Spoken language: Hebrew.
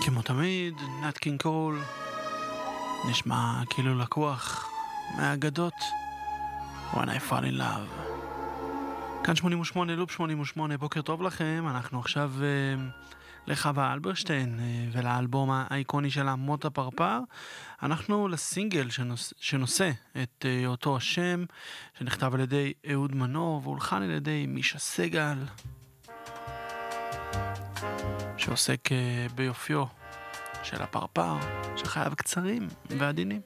כמו תמיד, נאט קינג קול נשמע כאילו לקוח מהאגדות When I Fall in Love. כאן 88, לופ 88, בוקר טוב לכם. אנחנו עכשיו לחווה אלברשטיין ולאלבום האיקוני שלה מות הפרפר. אנחנו לסינגל שנושא את אותו השם, שנכתב על ידי אהוד מנור והולחן על ידי מישה סגל, שעוסק ביופיו של הפרפר שחייו קצרים ועדינים.